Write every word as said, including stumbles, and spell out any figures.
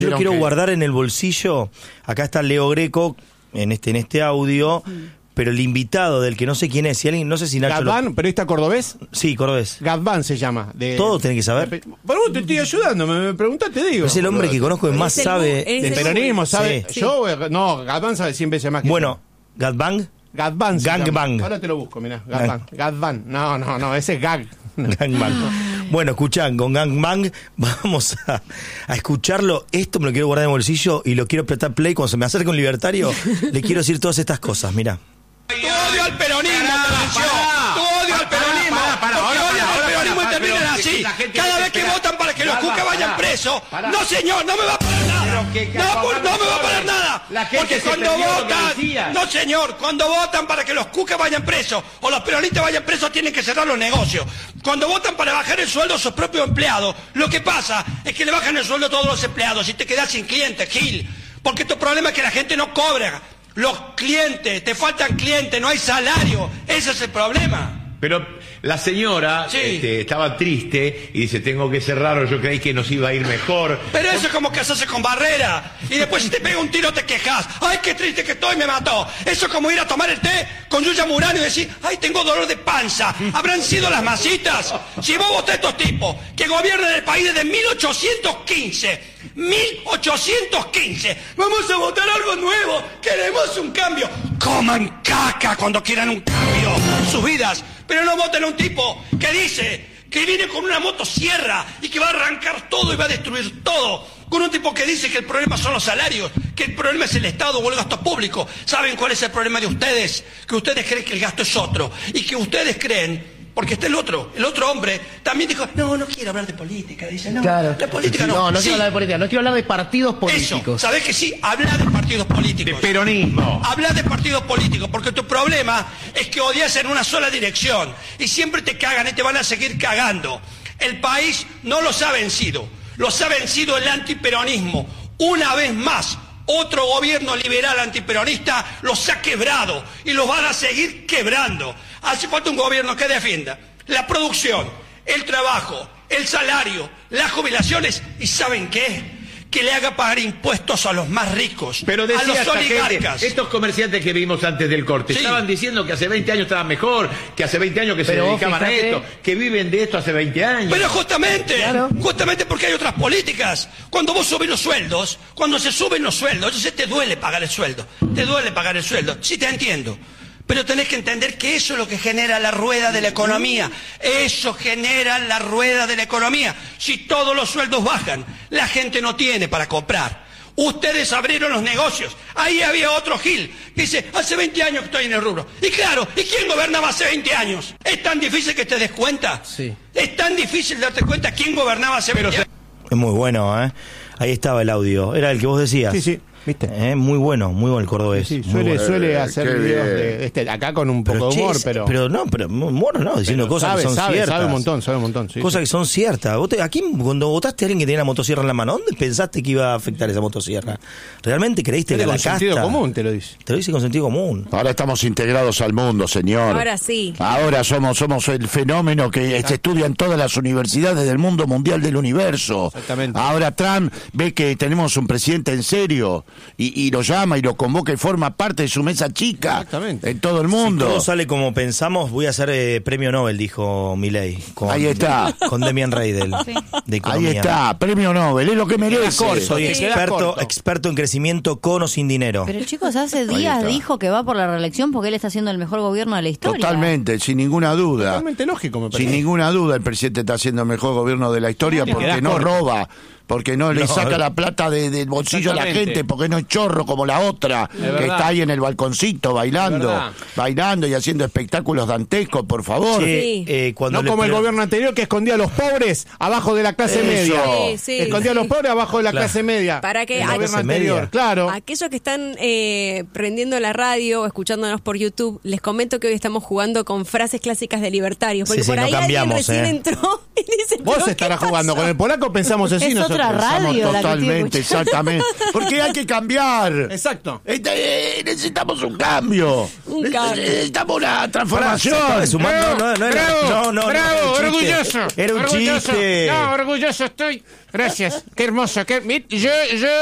Yo lo quiero que... guardar en el bolsillo. Acá está Leo Greco en este en este audio, mm. pero el invitado del que no sé quién es, si alguien, no sé si Nacho Gadban, lo... periodista cordobés. Sí, cordobés. Gadban se llama. De... Todo tiene que saber. Pero vos te estoy ayudando, me, me preguntás, te digo. Es el hombre que conozco que más sabe de peronismo, ¿sabe? Sí. Yo, no, Gadban sabe cien veces más que Bueno, yo. Gadban. Gadban. Gangbang. Ahora te lo busco, mirá. Gadban. Gadban. No, no, no, ese es gag. Gangbang. Bueno, escuchan, con Gangbang vamos a, a escucharlo. Esto me lo quiero guardar en el bolsillo y lo quiero apretar play. Cuando se me acerque un libertario, le quiero decir todas estas cosas. Mirá. Tu odio al peronismo, tu odio al peronismo, porque odian al peronismo y terminan así. Cada vez que votan para que los cucas vayan presos, no señor, no me va a parar nada. No, por, no me va a parar nada. Porque cuando votan, no señor, cuando votan para que los cucas vayan presos o los peronistas vayan presos tienen que cerrar los negocios. Cuando votan para bajar el sueldo a sus propios empleados, lo que pasa es que le bajan el sueldo a todos los empleados y te quedas sin clientes, Gil. Porque tu problema es que la gente no cobra. Los clientes, te faltan clientes, no hay salario. Ese es el problema. Pero la señora sí. este, estaba triste y dice, tengo que cerrar o yo creí que nos iba a ir mejor. Pero eso es como casarse con Barrera. Y después si te pega un tiro te quejas. Ay, qué triste que estoy, me mató. Eso es como ir a tomar el té con Yuya Murano y decir, ay, tengo dolor de panza. ¿Habrán sido las masitas? Si vos votás a estos tipos que gobiernan el país desde mil ochocientos quince, mil ochocientos quince, vamos a votar algo nuevo. Queremos un cambio. Coman caca cuando quieran un cambio en sus vidas. Pero no voten a un tipo que dice que viene con una motosierra y que va a arrancar todo y va a destruir todo. Con un tipo que dice que el problema son los salarios, que el problema es el Estado o el gasto público. ¿Saben cuál es el problema de ustedes? Que ustedes creen que el gasto es otro. Y que ustedes creen... Porque está el otro, el otro hombre también dijo, no, no quiero hablar de política, dice, no, claro. de política no. No, no sí. quiero hablar de política, no quiero hablar de partidos políticos. Eso, ¿sabés que sí? Habla de partidos políticos. De peronismo. Habla de partidos políticos, porque tu problema es que odias en una sola dirección y siempre te cagan y te van a seguir cagando. El país no los ha vencido, los ha vencido el antiperonismo. Una vez más, otro gobierno liberal antiperonista los ha quebrado y los van a seguir quebrando. Hace falta un gobierno que defienda la producción, el trabajo, el salario, las jubilaciones y ¿saben qué? Que le haga pagar impuestos a los más ricos, pero decía a los esta oligarcas. Gente, estos comerciantes que vimos antes del corte, sí. estaban diciendo que hace veinte años estaban mejor, que hace veinte años que pero se dedicaban fíjate. a esto, que viven de esto hace veinte años. Pero justamente, claro. justamente porque hay otras políticas. Cuando vos subís los sueldos, cuando se suben los sueldos, entonces te duele pagar el sueldo, te duele pagar el sueldo, sí te entiendo. Pero tenés que entender que eso es lo que genera la rueda de la economía. Eso genera la rueda de la economía. Si todos los sueldos bajan, la gente no tiene para comprar. Ustedes abrieron los negocios. Ahí había otro Gil. Dice, hace veinte años que estoy en el rubro. Y claro, ¿y quién gobernaba hace veinte años? ¿Es tan difícil que te des cuenta? Sí. ¿Es tan difícil darte cuenta quién gobernaba hace veinte años? Es muy bueno, ¿eh? Ahí estaba el audio. Era el que vos decías. Sí, sí. ¿Viste? Eh, muy bueno, muy bueno el cordobés. Sí, suele, bueno. suele hacer Qué videos bien. de este, acá con un poco Pero, de humor, che, pero... Pero no, pero humor no, diciendo pero cosas sabe, que son sabe, ciertas. Sabe un montón, sabe un montón. Sí, cosas sí. que son ciertas. ¿Vos te, ¿A quién, cuando votaste a alguien que tenía la motosierra en la mano, dónde pensaste que iba a afectar esa motosierra? ¿Realmente creíste que con la casta? sentido común te lo dice. Te lo dice con sentido común. Ahora estamos integrados al mundo, señor. Ahora sí. Ahora somos somos el fenómeno que se estudia en todas las universidades del mundo mundial del universo. Exactamente. Ahora Trump ve que tenemos un presidente en serio y, y lo llama y lo convoca y forma parte de su mesa chica. Exactamente. En todo el mundo. Si todo sale como pensamos, voy a hacer eh, premio Nobel, dijo Milei. Con, Ahí está. Con Demian Reidel. Sí. De economía. Ahí está, premio Nobel, es lo que merece. Soy Sí. experto, experto en crecimiento con o sin dinero. Pero chicos, hace días está. dijo que va por la reelección porque él está haciendo el mejor gobierno de la historia. Totalmente, sin ninguna duda. Totalmente lógico, me parece. Sin ninguna duda el presidente está haciendo el mejor gobierno de la historia Te porque quedás no corto. roba, porque no le No, saca eh. la plata de- del bolsillo a la Exactamente. gente, porque no es chorro como la otra, que verdad. está ahí en el balconcito Es bailando, verdad. bailando y haciendo espectáculos dantescos, por favor. Che, Sí. eh, cuando No le como el pre- gobierno anterior que escondía a los pobres abajo de la clase Eso. media. Sí, sí, escondía sí. a los pobres abajo de la Claro. clase media. Para que el a- gobierno clase anterior, media. claro. Aquellos que están eh, prendiendo la radio o escuchándonos por YouTube, les comento que hoy estamos jugando con frases clásicas de libertarios. Porque Sí, sí, por no ahí cambiamos, alguien recién eh. entró y dice, Vos "¿Pero qué estarás pasó?". jugando con el polaco, pensamos así Es nosotros otra pensamos radio la que totalmente, estoy escuchando. exactamente. Porque hay que cambiar. Exacto. Este, eh, necesitamos un cambio. Un cambio. Necesitamos una transformación. Pará, se estaba sumando, no, no, no era- bravo, no, no, no, bravo, era un chiste. orgulloso. Era un orgulloso. chiste. No, orgulloso estoy. Gracias, qué hermoso. Qué, mi- yo, yo